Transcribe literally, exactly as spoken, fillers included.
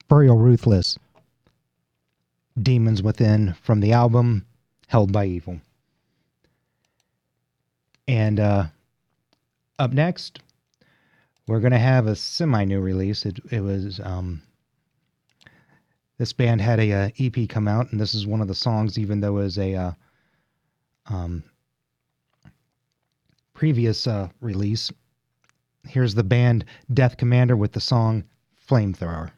Burial Ruthless, Demons Within, from the album Held by Evil. And uh, up next, we're going to have a semi-new release. It, it was... Um, this band had a, a E P come out, and this is one of the songs, even though it was a uh, um, previous uh, release. Here's the band Death Commander with the song Flamethrower.